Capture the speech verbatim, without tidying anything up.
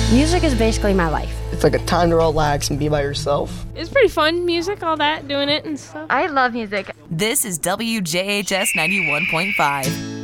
Music is basically my life. It's like a time to relax and be by yourself. It's pretty fun, music, all that, doing it and stuff. I love music. This is W J H S ninety-one point five.